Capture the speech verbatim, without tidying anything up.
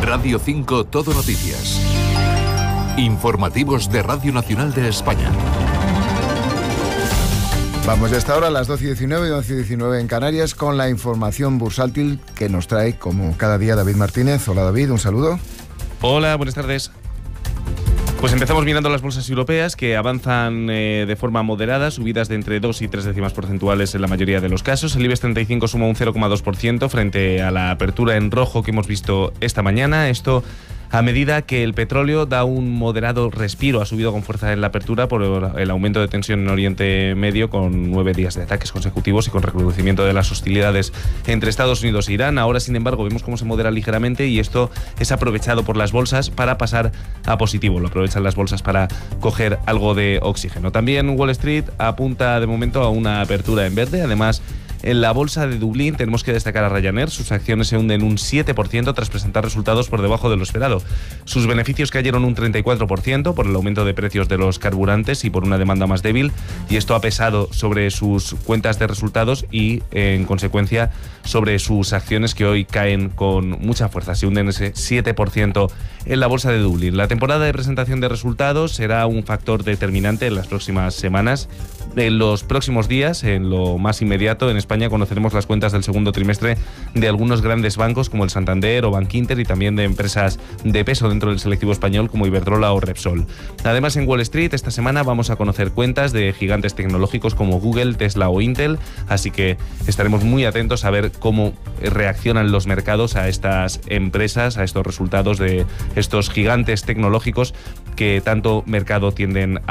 Radio cinco Todo Noticias. Informativos de Radio Nacional de España. Vamos ya hasta ahora a las doce y diecinueve y once y diecinueve en Canarias con la información bursátil que nos trae como cada día David Martínez. Hola David, un saludo. Hola, buenas tardes. Pues empezamos mirando las bolsas europeas que avanzan eh, de forma moderada, subidas de entre dos y tres décimas porcentuales en la mayoría de los casos. El IBEX treinta y cinco suma un cero coma dos por ciento frente a la apertura en rojo que hemos visto esta mañana. Esto a medida que el petróleo da un moderado respiro, ha subido con fuerza en la apertura por el aumento de tensión en Oriente Medio, con nueve días de ataques consecutivos y con recrudecimiento de las hostilidades entre Estados Unidos e Irán. Ahora, sin embargo, vemos cómo se modera ligeramente y esto es aprovechado por las bolsas para pasar a positivo. Lo aprovechan las bolsas para coger algo de oxígeno. También Wall Street apunta de momento a una apertura en verde. Además, en la bolsa de Dublín tenemos que destacar a Ryanair. Sus acciones se hunden un siete por ciento tras presentar resultados por debajo de lo esperado. Sus beneficios cayeron un treinta y cuatro por ciento por el aumento de precios de los carburantes y por una demanda más débil, y esto ha pesado sobre sus cuentas de resultados y, en consecuencia, sobre sus acciones, que hoy caen con mucha fuerza. Se hunden ese siete por ciento en la bolsa de Dublín. La temporada de presentación de resultados será un factor determinante en las próximas semanas. En los próximos días, en lo más inmediato, en España conoceremos las cuentas del segundo trimestre de algunos grandes bancos como el Santander o Bankinter, y también de empresas de peso dentro del selectivo español como Iberdrola o Repsol. Además, en Wall Street esta semana vamos a conocer cuentas de gigantes tecnológicos como Google, Tesla o Intel, así que estaremos muy atentos a ver cómo reaccionan los mercados a estas empresas, a estos resultados de estos gigantes tecnológicos que tanto mercado tienden a